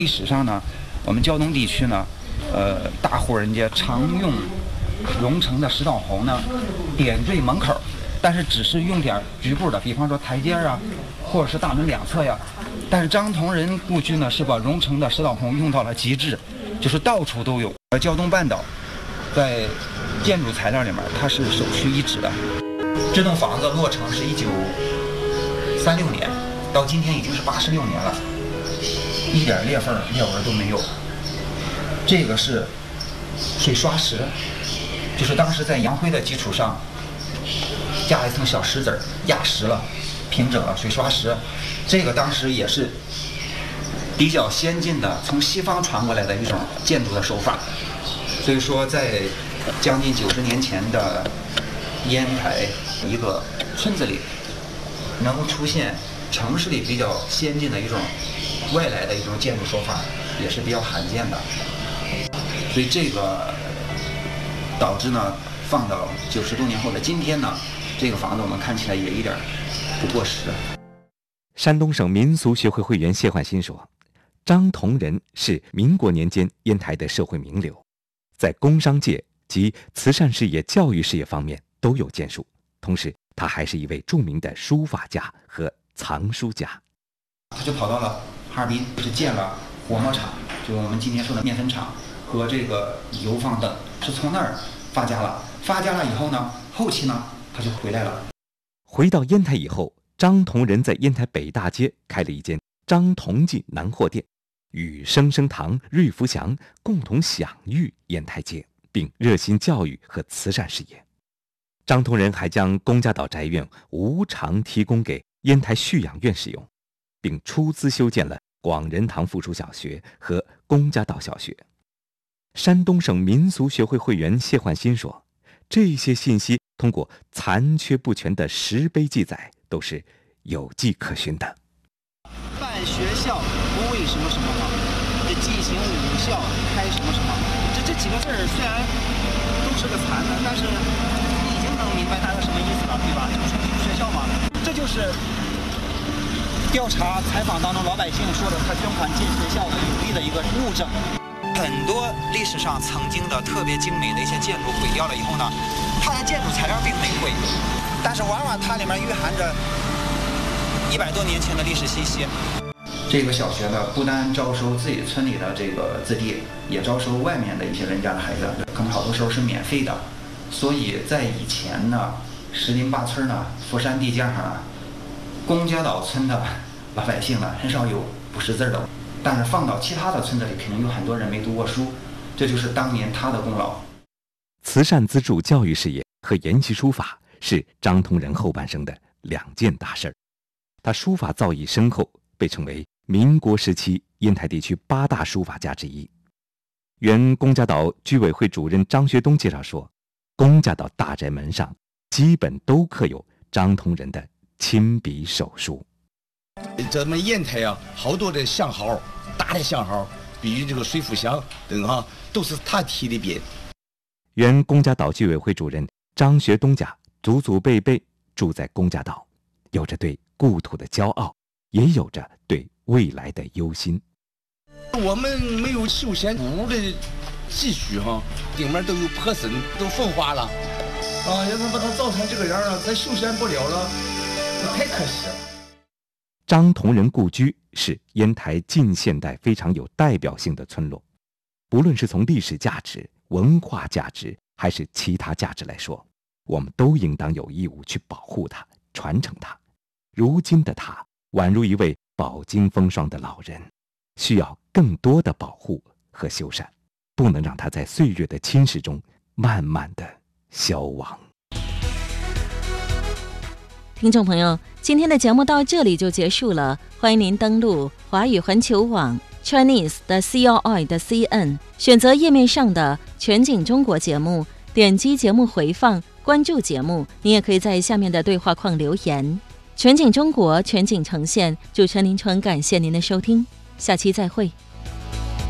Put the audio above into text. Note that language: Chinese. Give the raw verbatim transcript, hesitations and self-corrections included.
历史上呢，我们胶东地区呢，呃，大户人家常用熔成的石枣红呢点缀门口，但是只是用点局部的，比方说台阶啊，或者是大门两侧呀。但是张同仁故居呢是把熔成的石枣红用到了极致，就是到处都有。而胶东半岛在建筑材料里面，它是首屈一指的。这栋房子落成是一九三六年，到今天已经是八十六年了。一点裂缝裂纹都没有。这个是水刷石，就是当时在洋灰的基础上加了一层小石子压实了，平整了水刷石。这个当时也是比较先进的，从西方传过来的一种建筑的手法。所以说，在将近九十年前的烟台一个村子里，能出现城市里比较先进的一种外来的一种建筑手法，也是比较罕见的。所以这个导致呢，放到九十多年后的今天呢，这个房子我们看起来也一点不过时。 山东省民俗学会会员谢焕新说，张同仁是民国年间烟台的社会名流，在工商界及慈善事业、教育事业方面都有建树，同时他还是一位著名的书法家和藏书家。 他就跑到了哈尔滨，是建了火磨厂，就我们今天说的面粉厂和这个油坊等，是从那儿发家了。发家了以后呢，后期呢他就回来了。 回到烟台以后，张同仁在烟台北大街开了一间张同记南货店，与生生堂、瑞福祥共同享誉烟台街，并热心教育和慈善事业。张同仁还将龚家岛宅院无偿提供给烟台蓄养院使用，并出资修建了广仁堂附属小学和龚家岛小学。山东省民俗学会会员谢焕新说，这些信息通过残缺不全的石碑记载都是有迹可循的。 办学校不为什么什么好，这进行武校开什么什么，这这几个字儿虽然都是个残的，但是你已经能明白大概什么意思了，对吧？就是学校嘛，这就是调查采访当中老百姓说的他捐款进学校的有力的一个物证。很多历史上曾经的特别精美的一些建筑毁掉了以后呢，它的建筑材料并没毁，但是往往它里面蕴含着一百多年前的历史信息。 这个小学呢，不单招收自己村里的这个子弟，也招收外面的一些人家的孩子，可能好多时候是免费的。所以在以前呢，十邻八村呢，佛山地界上呢，龚家岛村的老百姓呢，很少有不识字的。但是放到其他的村子里，肯定有很多人没读过书，这就是当年他的功劳。 慈善资助教育事业和研习书法是张同仁后半生的两件大事儿。他书法造诣深厚，被称为民国时期烟台地区八大书法家之一。原龚家岛居委会主任张学东介绍说，龚家岛大宅门上基本都刻有张同仁的亲笔手书。 咱们烟台啊，好多的相号，大的相号，比如这个水福祥等啊，都是他提的匾。 原龚家岛居委会主任张学东家祖祖辈辈住在龚家岛，有着对故土的骄傲，也有着对未来的忧心。 我们没有修仙屋的继续哈，顶面都有破损，都风化了，啊，要是把它造成这个样了，咱修仙不了了，那太可惜了。 张同仁故居是烟台近现代非常有代表性的村落，不论是从历史价值、文化价值还是其他价值来说，我们都应当有义务去保护它、传承它。如今的它宛如一位饱经风霜的老人，需要更多的保护和修缮，不能让它在岁月的侵蚀中慢慢的消亡。 听众朋友，今天的节目到这里就结束了，欢迎您登录华语环球网 Chinese 的 C O I 的 C N， 选择页面上的全景中国节目，点击节目回放，关注节目。您也可以在下面的对话框留言。全景中国，全景呈现，主持人林纯感谢您的收听，下期再会。